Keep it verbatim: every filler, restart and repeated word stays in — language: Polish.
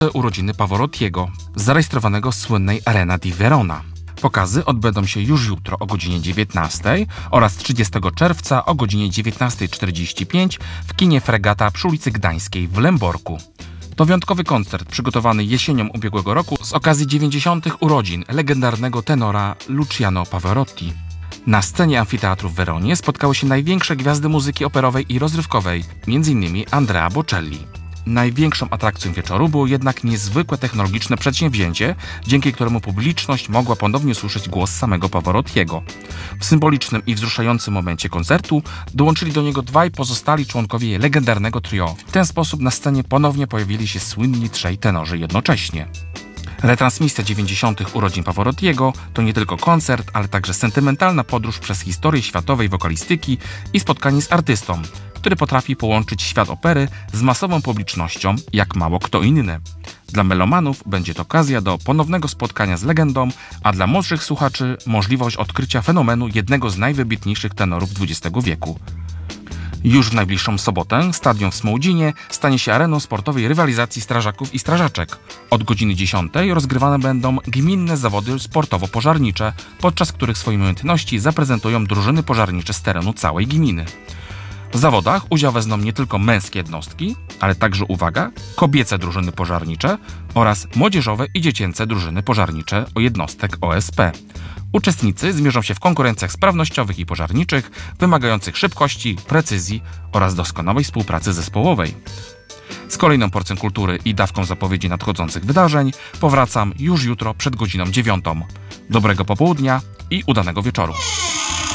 urodziny Pavarottiego, zarejestrowanego w słynnej Arena di Verona. Pokazy odbędą się już jutro o godzinie dziewiętnastej oraz trzydziestego czerwca o godzinie dziewiętnastej czterdzieści pięć w kinie Fregata przy ulicy Gdańskiej w Lęborku. To wyjątkowy koncert przygotowany jesienią ubiegłego roku z okazji dziewięćdziesiątych urodzin legendarnego tenora Luciano Pavarotti. Na scenie amfiteatru w Weronie spotkały się największe gwiazdy muzyki operowej i rozrywkowej, między innymi Andrea Bocelli. Największą atrakcją wieczoru było jednak niezwykłe technologiczne przedsięwzięcie, dzięki któremu publiczność mogła ponownie usłyszeć głos samego Pavarottiego. W symbolicznym i wzruszającym momencie koncertu dołączyli do niego dwaj pozostali członkowie legendarnego trio. W ten sposób na scenie ponownie pojawili się słynni trzej tenorzy jednocześnie. Retransmisja dziewięćdziesiątych urodzin Pavarottiego to nie tylko koncert, ale także sentymentalna podróż przez historię światowej wokalistyki i spotkanie z artystą, który potrafi połączyć świat opery z masową publicznością jak mało kto inny. Dla melomanów będzie to okazja do ponownego spotkania z legendą, a dla młodszych słuchaczy możliwość odkrycia fenomenu jednego z najwybitniejszych tenorów dwudziestego wieku. Już w najbliższą sobotę stadion w Smołdzinie stanie się areną sportowej rywalizacji strażaków i strażaczek. Od godziny dziesiątej rozgrywane będą gminne zawody sportowo-pożarnicze, podczas których swoje umiejętności zaprezentują drużyny pożarnicze z terenu całej gminy. W zawodach udział wezmą nie tylko męskie jednostki, ale także, uwaga, kobiece drużyny pożarnicze oraz młodzieżowe i dziecięce drużyny pożarnicze o jednostek O S P. Uczestnicy zmierzą się w konkurencjach sprawnościowych i pożarniczych, wymagających szybkości, precyzji oraz doskonałej współpracy zespołowej. Z kolejną porcją kultury i dawką zapowiedzi nadchodzących wydarzeń powracam już jutro przed godziną dziewiątą. Dobrego popołudnia i udanego wieczoru.